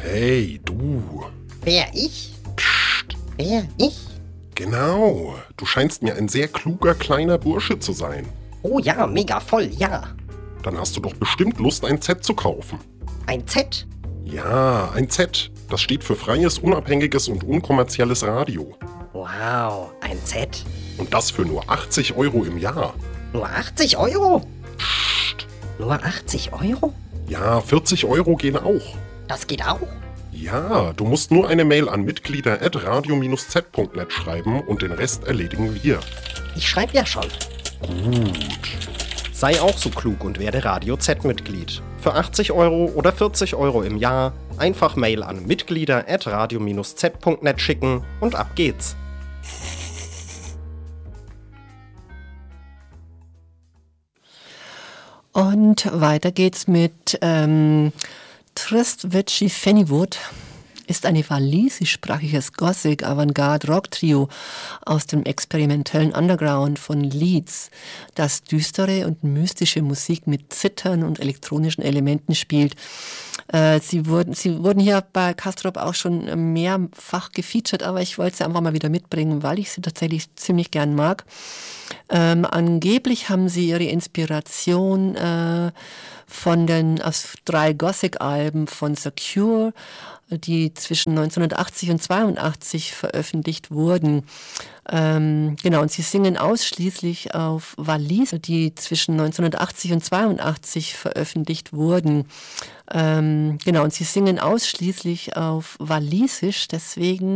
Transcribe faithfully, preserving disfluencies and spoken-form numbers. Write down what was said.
Hey, du. Wer, ich? Psst. Wer, ich? Genau. Du scheinst mir ein sehr kluger kleiner Bursche zu sein. Oh ja, mega voll, ja. Dann hast du doch bestimmt Lust, ein Z zu kaufen. Ein Z? Ja, ein Z. Das steht für freies, unabhängiges und unkommerzielles Radio. Wow, ein Z? Und das für nur achtzig Euro im Jahr. Nur achtzig Euro? Psst. Nur achtzig Euro? Ja, vierzig Euro gehen auch. Das geht auch? Ja, du musst nur eine Mail an mitglieder at radio z punkt net schreiben und den Rest erledigen wir. Ich schreibe ja schon. Gut. Sei auch so klug und werde Radio Z-Mitglied. Für achtzig Euro oder vierzig Euro im Jahr einfach Mail an mitglieder at radio z punkt net schicken und ab geht's. Und weiter geht's mit ähm, Tristwitchy Fennywood. Ist ein walisischsprachiges Gothic-Avantgarde-Rock-Trio aus dem experimentellen Underground von Leeds, das düstere und mystische Musik mit Zittern und elektronischen Elementen spielt. Äh, sie, wurden, sie wurden hier bei Kastrop auch schon mehrfach gefeatured, aber ich wollte sie einfach mal wieder mitbringen, weil ich sie tatsächlich ziemlich gern mag. Ähm, angeblich haben sie ihre Inspiration äh, von den aus drei Gothic-Alben von The Cure, die zwischen neunzehnhundertachtzig und zweiundachtzig veröffentlicht wurden. Ähm, genau, und sie singen ausschließlich auf Wallis, die zwischen neunzehnhundertachtzig und zweiundachtzig veröffentlicht wurden. Ähm, genau, und sie singen ausschließlich auf Walisisch, deswegen